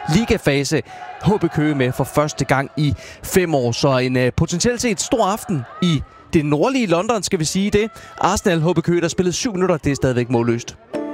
ligafase. HB Køge med for første gang i 5 år, så en potentielt set stor aften i det nordlige London, skal vi sige det. Arsenal HB Køge, der spillede 7 minutter, det er stadigvæk målløst.